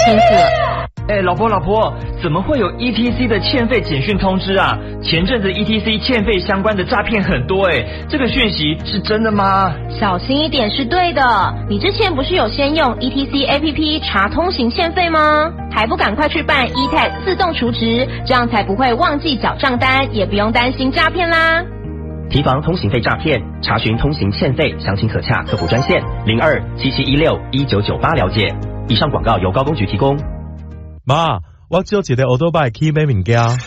清楚了。 老婆，怎么会有 ETC 的欠费简讯通知啊？前阵子 ETC 欠费相关的诈骗很多这个讯息是真的吗？ 小心一点是对的。你之前不是有先用 ETC APP 查通行欠费吗？还不赶快去办 eTag 自动储值，这样才不会忘记缴账单，也不用担心诈骗啦。 提防通行费诈骗，查询通行欠费，详情可洽客服专线0277161998了解。以上广告由高工局提供。 妈，我借一个奥多拜去买物件。 干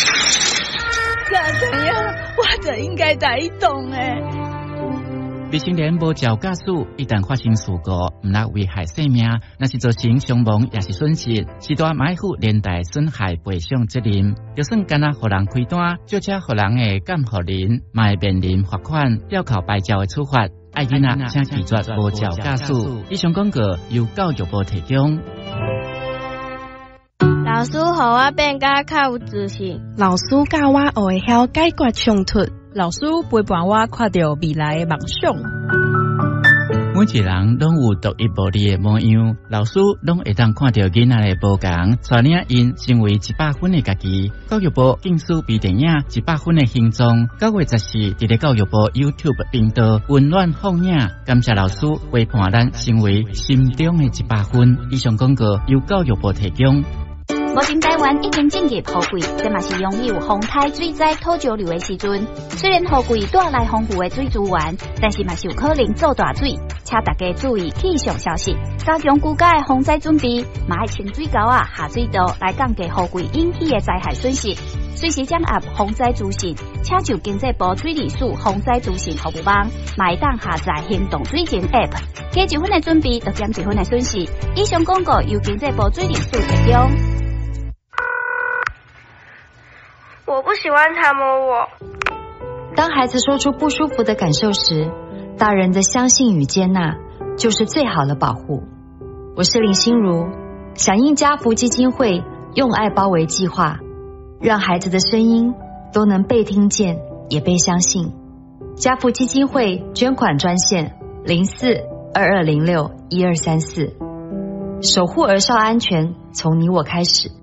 怎样？我就应该在动未成年无照驾驶，一旦发生事故，唔拉危害生命，那是造成伤亡也是损失，是大买负连带损害赔偿责任。就算干那互人开单，就车互人的监护人，嘛会面临罚款、吊扣牌照的处罚。爱囡仔请拒绝无照驾驶。以上广告由教育部提供。 老师，互我变甲较有自信。 老师教我学会晓解决冲突。 老师陪伴我看到未来的梦想。 每一人拢有独一无二的模样，老师拢会当看到囡仔的不同，带领因成为100分的家己。教育部竞选微电影100分的形状，9月14日在教育部 YouTube 频道温暖放映。感谢老师陪伴咱成为心中的100分。以上广告由教育部提供。 目前台湾已经进入雨季，这嘛是拥有风台水灾土石流的时阵。虽然雨季带来丰富的水资源，但是嘛是有可能造大水，请大家注意气象消息，加强居家的防灾准备，嘛爱清水沟下水道来降低雨季引起的灾害损失。随时掌握防灾资讯，请就经济部水利署防灾资讯服务网，嘛会当下载行动水情 App， 加1分的准备，就减1分的损失。以上广告由经济部水利署提供。 我不喜欢他摸我。 当孩子说出不舒服的感受时，大人的相信与接纳就是最好的保护。我是林心如，响应家福基金会用爱包围计划，让孩子的声音都能被听见也被相信。家福基金会捐款专线04-2206-1234，守护儿少安全从你我开始。